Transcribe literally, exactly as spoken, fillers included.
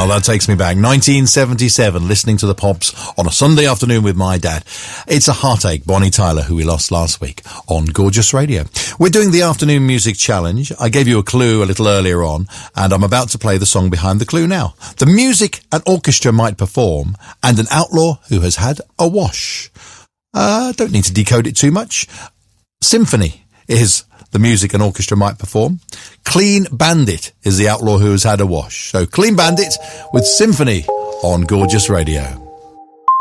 Oh, that takes me back. nineteen seventy-seven, listening to the Pops on a Sunday afternoon with my dad. It's a heartache, Bonnie Tyler, who we lost last week on Gorgeous Radio. We're doing the Afternoon Music Challenge. I gave you a clue a little earlier on, and I'm about to play the song behind the clue now. The music an orchestra might perform, and an outlaw who has had a wash. Uh, don't need to decode it too much. Symphony is the music an orchestra might perform. Clean Bandit is the outlaw who has had a wash. So Clean Bandit with Symphony on Gorgeous Radio.